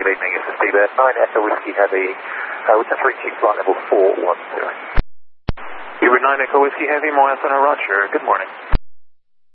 good evening. This is Seabird 9 Echo Whiskey Heavy, with the reaching flight level 410. Seabird 9 Echo Whiskey Heavy, Moyasana Roger. Good morning.